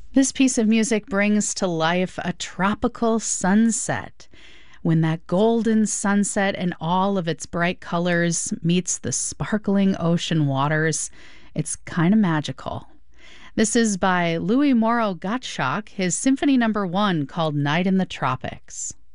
This piece of music brings to life a tropical sunset. When that golden sunset in all of its bright colors meets the sparkling ocean waters, it's kind of magical. This is by Louis Moreau Gottschalk, his Symphony Number 1 called Night in the Tropics.